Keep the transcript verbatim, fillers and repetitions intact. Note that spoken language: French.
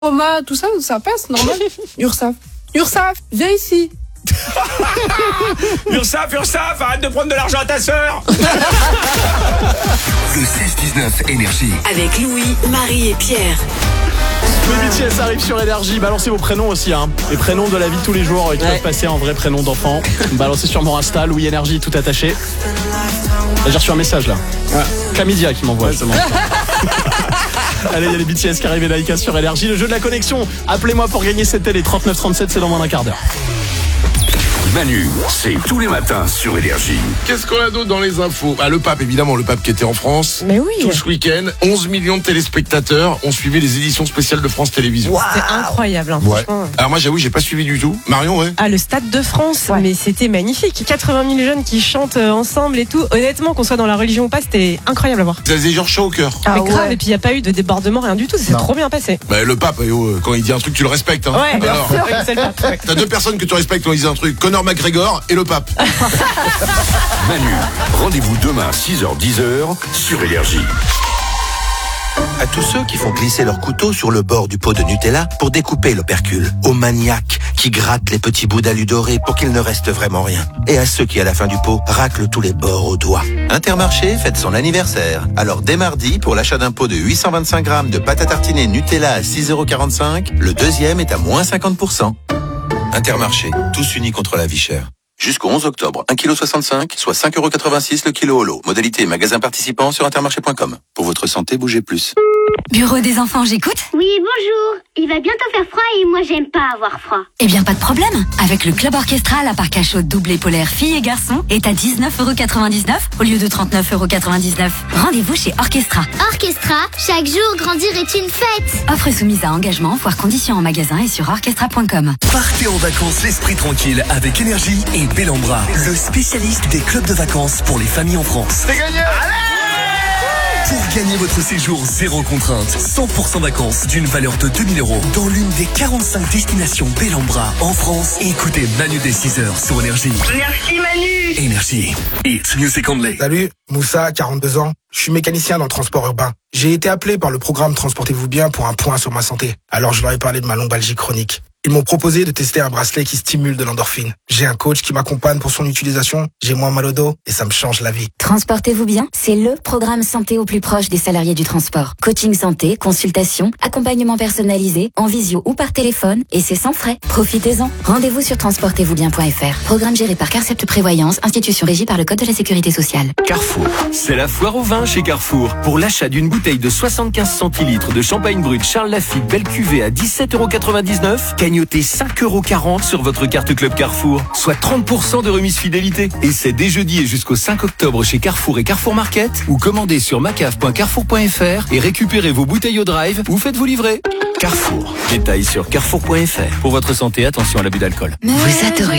Roma, tout ça, ça passe, normal. Ursaf. Ursaf, viens ici. Ursaf, Ursaf, arrête de prendre de l'argent à ta sœur. Le seize dix-neuf Énergie. Avec Louis, Marie et Pierre. Les B T S arrivent sur Énergie. Balancez vos prénoms aussi, hein. Les prénoms de la vie de tous les jours qui ouais. peuvent passer en vrai prénom d'enfant. Balancez sur mon Insta, Louis Énergie, tout attaché. Là, j'ai reçu un message là. Ouais. Camidia qui m'envoie justement. Allez, il y a les B T S qui arrivent et Laïka sur Énergie. Le jeu de la connexion. Appelez-moi pour gagner cette télé. trente-neuf trente-sept, c'est dans moins d'un quart d'heure. Manu, c'est tous les matins sur Énergie. Qu'est-ce qu'on a d'autre dans les infos? Ah, le pape, évidemment, le pape qui était en France. Mais oui. Tout ce week-end, onze millions de téléspectateurs ont suivi les éditions spéciales de France Télévisions. Wow. C'est incroyable, hein, ouais. franchement. Alors moi, j'avoue, j'ai pas suivi du tout. Marion, ouais. Ah, le Stade de France, ouais. Mais c'était magnifique. quatre-vingt mille jeunes qui chantent ensemble et tout. Honnêtement, qu'on soit dans la religion ou pas, c'était incroyable à voir. Ça faisait genre chaud au cœur. Ah, mais grave, ouais. Et puis il n'y a pas eu de débordement, rien du tout. C'est trop bien passé. Bah, le pape, quand il dit un truc, tu le respectes. Hein. Ouais, alors, bien sûr. Ouais, c'est le pape. Ouais. T'as deux personnes que tu respectes quand ils disent un truc. Conor McGregor et le pape. Manu, rendez-vous demain six heures dix sur Énergie. À tous ceux qui font glisser leur couteau sur le bord du pot de Nutella pour découper l'opercule. Aux maniaques qui grattent les petits bouts d'alu doré pour qu'il ne reste vraiment rien. Et à ceux qui, à la fin du pot, raclent tous les bords au doigt. Intermarché fête son anniversaire. Alors dès mardi, pour l'achat d'un pot de huit cent vingt-cinq grammes de pâte à tartiner Nutella à six euros quarante-cinq, le deuxième est à moins cinquante pour cent. Intermarché, tous unis contre la vie chère. Jusqu'au onze octobre, un virgule soixante-cinq kilos, soit cinq euros quatre-vingt-six le kilo au lot. Modalité magasin participant sur intermarché point com. Pour votre santé, bougez plus. Bureau des enfants, j'écoute. Oui, bonjour. Il va bientôt faire froid et moi j'aime pas avoir froid. Eh bien, pas de problème. Avec le club orchestral à parc à chaud double et polaire filles et garçons est à dix-neuf euros quatre-vingt-dix-neuf au lieu de trente-neuf euros quatre-vingt-dix-neuf. Rendez-vous chez Orchestra. Orchestra, chaque jour grandir est une fête. Offre soumise à engagement, voire conditions en magasin et sur orchestra point com. Partez en vacances l'esprit tranquille avec Énergie et Bellambra, le spécialiste des clubs de vacances pour les familles en France. C'est gagné. Pour gagner votre séjour zéro contrainte, cent pour cent vacances d'une valeur de deux mille euros dans l'une des quarante-cinq destinations Bellambra en France. Écoutez Manu dès six heures sur Énergie. Merci Manu. Énergie, it's music only. Salut, Moussa, quarante-deux ans. Je suis mécanicien dans le transport urbain. J'ai été appelé par le programme Transportez-vous bien pour un point sur ma santé. Alors je leur ai parlé de ma lombalgie chronique. Ils m'ont proposé de tester un bracelet qui stimule de l'endorphine. J'ai un coach qui m'accompagne pour son utilisation, j'ai moins mal au dos et ça me change la vie. Transportez-vous bien, c'est le programme santé au plus proche des salariés du transport. Coaching santé, consultation, accompagnement personnalisé, en visio ou par téléphone et c'est sans frais. Profitez-en. Rendez-vous sur transportez vous bien point f r. Programme géré par Carcept Prévoyance, institution régie par le Code de la Sécurité sociale. Carrefour, c'est la foire au vin chez Carrefour. Pour l'achat d'une bouteille de soixante-quinze centilitres de champagne brut Charles Lafite belle cuvée à dix-sept euros quatre-vingt-dix-neuf, gagnotez cinq euros quarante sur votre carte Club Carrefour, soit trente pour cent de remise fidélité. Et c'est dès jeudi et jusqu'au cinq octobre chez Carrefour et Carrefour Market, ou commandez sur macaf point carrefour point f r et récupérez vos bouteilles au drive ou faites-vous livrer. Carrefour, détails sur carrefour point f r. Pour votre santé, attention à l'abus d'alcool. Vous adorez